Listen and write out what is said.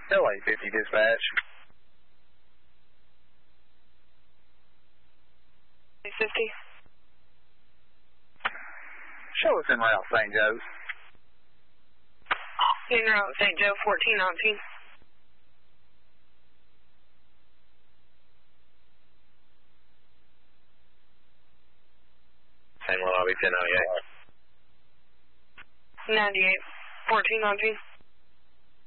LA 50 dispatch. 50. Show us en route St. Joe's. En route St. Joe 1419. Same one, I'll be 1098. 98 1419.